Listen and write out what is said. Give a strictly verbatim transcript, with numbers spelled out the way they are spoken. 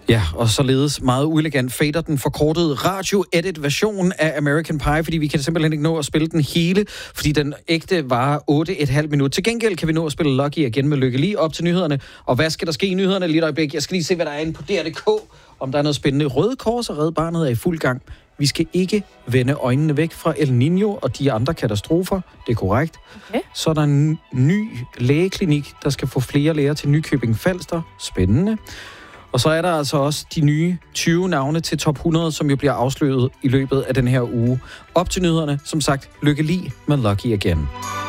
Ja, og således meget uelegant fader den forkortede radio-edit-version af American Pie, fordi vi kan simpelthen ikke nå at spille den hele, fordi den ægte varer otte komma fem minut. Til gengæld kan vi nå at spille Lucky igen med Lykke Li op til nyhederne. Og hvad skal der ske i nyhederne lige et øjeblik? Jeg skal lige se, hvad der er inde på D R punktum d k, om der er noget spændende. Røde Kors og Red Barnet er i fuld gang. Vi skal ikke vende øjnene væk fra El Niño og de andre katastrofer. Det er korrekt. Okay. Så er der en ny lægeklinik, der skal få flere læger til Nykøbing Falster. Spændende. Og så er der altså også de nye tyve navne til top hundrede, som jo bliver afsløret i løbet af den her uge. Op til nyhederne, som sagt, Lykke Li med Lucky Again.